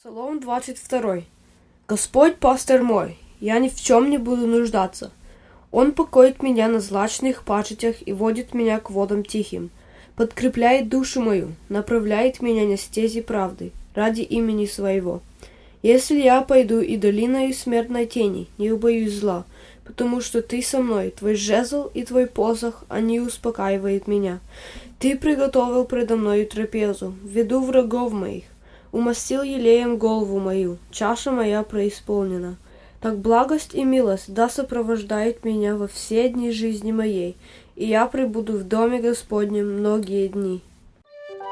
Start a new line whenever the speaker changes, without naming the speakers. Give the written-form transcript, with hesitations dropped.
Псалом 22. Господь пастырь мой, я ни в чем не буду нуждаться. Он покоит меня на злачных пачатях и водит меня к водам тихим, подкрепляет душу мою, направляет меня на стези правды, ради имени своего. Если я пойду и долиною смертной тени, не убоюсь зла, потому что ты со мной, твой жезл и твой посох, они успокаивают меня. Ты приготовил предо мною трапезу, в виду врагов моих. Умастил елеем голову мою, чаша моя преисполнена. Так благость и милость да сопровождают меня во все дни жизни моей, и я пребуду в доме Господнем многие дни.